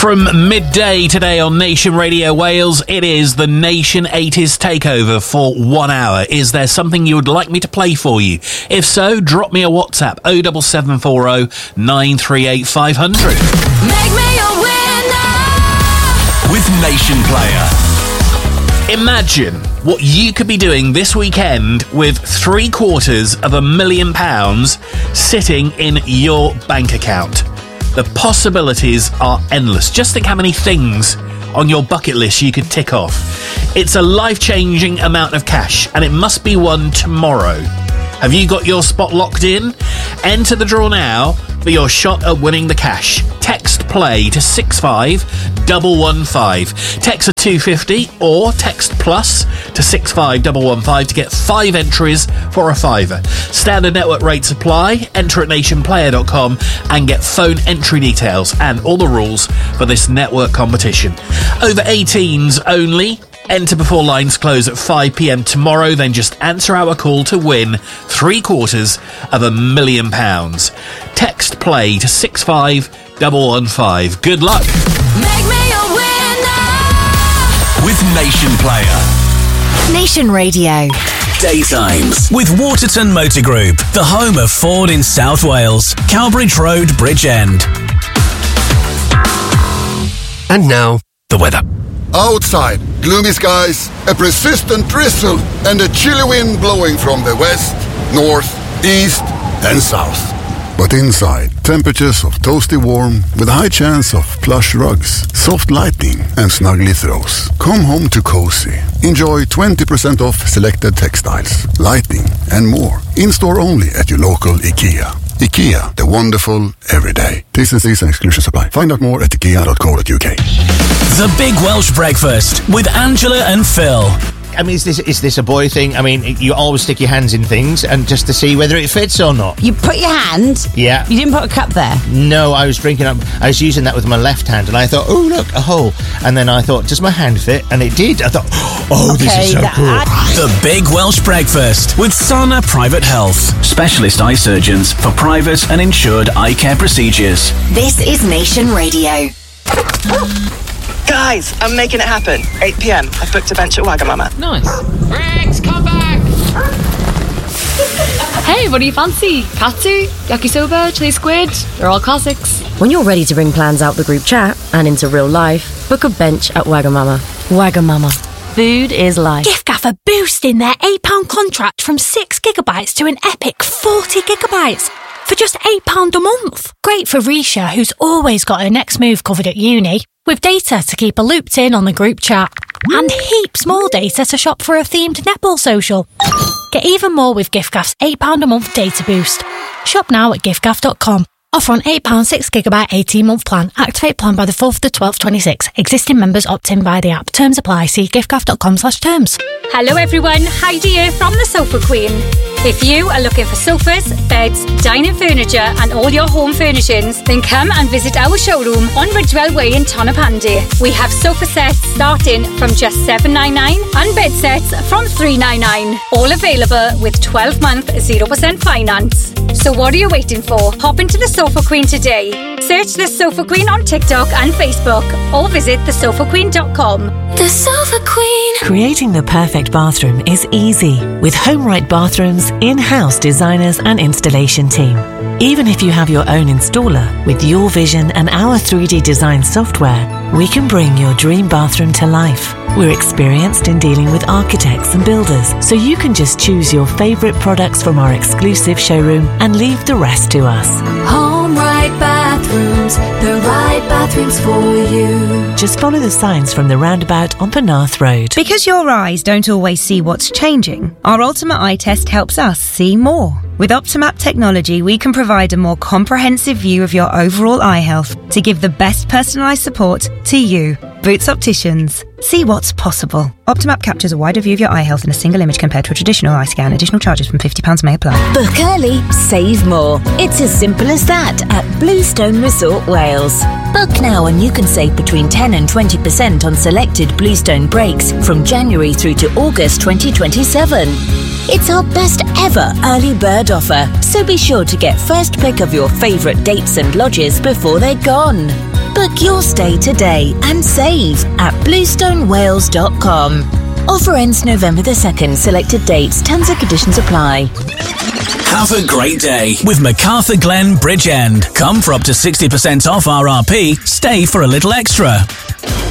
From midday today on Nation Radio Wales, it is the Nation 80s Takeover for 1 hour. Is there something you would like me to play for you? If so, drop me a WhatsApp 07740 938 500. Make me a winner with Nation Player. Imagine what you could be doing this weekend with £750,000 sitting in your bank account. The possibilities are endless. Just think how many things on your bucket list you could tick off. It's a life-changing amount of cash, and it must be won tomorrow. Have you got your spot locked in? Enter the draw now for your shot at winning the cash. Text play to 65115. Text a 250 or text plus to 65115 to get 5 entries for a fiver. Standard network rates apply. Enter at nationplayer.com and get phone entry details and all the rules for this network competition. Over 18s only. Enter before lines close at 5 p.m. tomorrow, then just answer our call to win £750,000. Text play to 65115. Good luck. Make me a winner with Nation Player. Nation Radio. Daytimes with Waterton Motor Group, the home of Ford in South Wales, Cowbridge Road, Bridgend. And now, the weather. Outside, gloomy skies, a persistent drizzle, and a chilly wind blowing from the west, north, east, and south. But inside, temperatures of toasty warm with a high chance of plush rugs, soft lighting, and snuggly throws. Come home to cozy. Enjoy 20% off selected textiles, lighting, and more. In-store only at your local IKEA. IKEA, the wonderful everyday. T's and C's and exclusions apply. Find out more at ikea.co.uk. The Big Welsh Breakfast with Angela and Phil. I mean, is this a boy thing? I mean, you always stick your hands in things and just to see whether it fits or not. You put your hand? Yeah. You didn't put a cup there? No, I was using that with my left hand, and I thought, oh, look, a hole. And then I thought, does my hand fit? And it did. I thought, oh, this is so cool. The Big Welsh Breakfast with Sana Private Health. Specialist eye surgeons for private and insured eye care procedures. This is Nation Radio. Guys, I'm making it happen. 8 p.m. I've booked a bench at Wagamama. Nice. Rex, come back! Hey, what do you fancy? Katsu, yakisoba, chili squid? They're all classics. When you're ready to bring plans out the group chat and into real life, book a bench at Wagamama. Wagamama. Food is life. giffgaff are boosting their £8 contract from 6 gigabytes to an epic 40 gigabytes for just £8 a month. Great for Risha, who's always got her next move covered at uni, with data to keep her looped in on the group chat, and heaps more data to shop for a themed netball social. Get even more with giffgaff's £8 a month data boost. Shop now at giffgaff.com. Offer on £8 6GB 18-month plan. Activate plan by the 4th to 12th 26. Existing members opt in via the app. Terms apply. See giffgaff.com/terms. Hello everyone, Heidi here from the Sofa Queen. If you are looking for sofas, beds, dining furniture and all your home furnishings, then come and visit our showroom on Ridgewell Way in Tonopandi. We have sofa sets starting from just $799 and bed sets from $399. All available with 12-month 0% finance. So what are you waiting for? Hop into the Sofa Queen today. Search the Sofa Queen on TikTok and Facebook or visit thesofaqueen.com. The Sofa Queen. Creating the perfect bathroom is easy with HomeRight Bathrooms in-house designers and installation team. Even if you have your own installer, with your vision and our 3D design software, we can bring your dream bathroom to life. We're experienced in dealing with architects and builders, so you can just choose your favourite products from our exclusive showroom and leave the rest to us. HomeRight Bathrooms, the right bathrooms for you. Just follow the signs from the roundabout on Penarth Road. Because your eyes don't always see what's changing, our Ultimate Eye Test helps us see more. With Optimap technology, we can provide a more comprehensive view of your overall eye health to give the best personalised support to you. Boots Opticians. See what's possible. Optimap captures a wider view of your eye health in a single image compared to a traditional eye scan. Additional charges from £50 may apply. Book early, save more. It's as simple as that at Bluestone Resort Wales. Book now and you can save between 10 and 20% on selected Bluestone breaks from January through to August 2027. It's our best ever early bird offer, so be sure to get first pick of your favourite dates and lodges before they're gone. Book your stay today and save at bluestonewales.com. Offer ends November the 2nd. Selected dates. Terms and conditions apply. Have a great day with MacArthur Glen Bridgend. Come for up to 60% off RRP. Stay for a little extra.